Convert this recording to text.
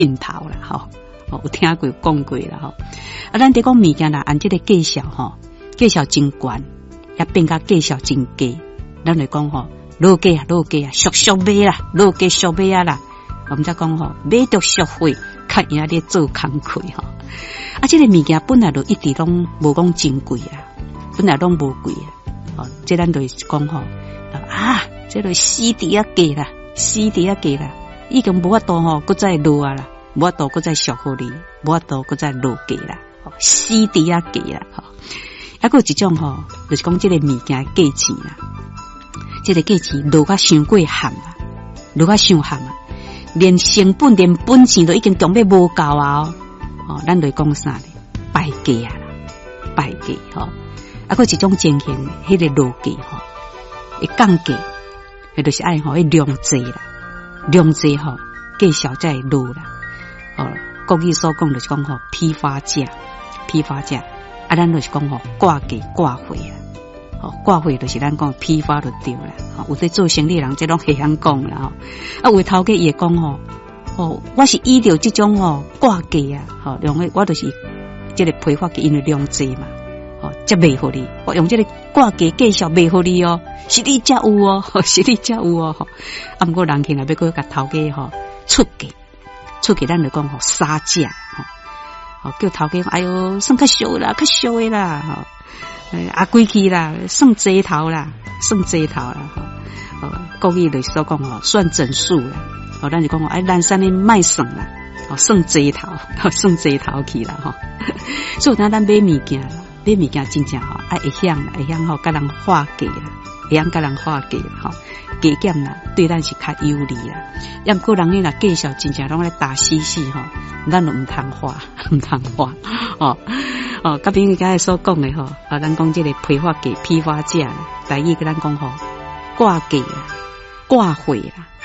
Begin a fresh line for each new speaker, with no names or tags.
尽头啦，吼，有听过讲过啦，吼。啊，咱得讲物件啦，按这个计数吼，计数真悬，也变甲计数真低。咱来讲吼，老价啊，老价啊，俗买啦，老价俗买啊啦。我们再讲吼，买着俗货，较赢咧做工课吼。啊，这个物件本来就一直拢无讲真贵啊，本来拢无贵啊。哦，这咱就是讲吼，啊，这个死伫啊价啦，死伫啊价啦，已经无法度吼，搁再落啊啦，无法度搁再俗互你，无法度搁再落价啦，死伫啊价啦，吼。还有一种吼，就是讲这个物件价钱啦，这个价钱落甲伤过咸啊，落甲伤咸啊，连成本连本钱都已经强要无够啊！哦，咱来讲啥呢？败价啊，败价吼。还有一种情形，迄个落价吼，会降价，迄就是爱吼，迄量济啦，量济吼，价小才会落啦。哦，国语所讲就是讲吼，批发价，批发价。啊，咱就是讲吼，挂价挂货啊，吼挂货就是咱讲批发就对啦。吼，有在做生意人，这拢会晓讲啦吼。啊，有头家也讲吼，哦，我是依照这种吼挂价啊，吼，用的我就是这个批发价，因为量济嘛，吼，才卖互你。我用这个挂价介绍卖互你哦，是你才有哦，是你才有哦。啊，不过人起来要搁甲头家吼出价，出价咱就讲吼杀价吼。哦，叫头家，哎哟，算较俗啦，较俗的啦，吼，啊，贵气啦，算济头啦，算济头啦，吼，哦，国语就所讲吼，算整数啦，哦，咱就讲吼，哎，咱山的卖算啦，哦，算济头，算济头去啦，吼，所以咱买物件啦，买物件真正吼，爱会晓啦，会晓吼，甲人划价啦，会晓甲人划价啦，吼。加减啦，对咱是较有利啦。要不过人咧啦，介绍真正拢咧打死死吼，咱就唔通花，唔通花哦哦。甲朋友刚才所讲的吼，啊，咱讲这个批发价、批发价啦，台语跟咱讲吼，挂价啦、挂货啦，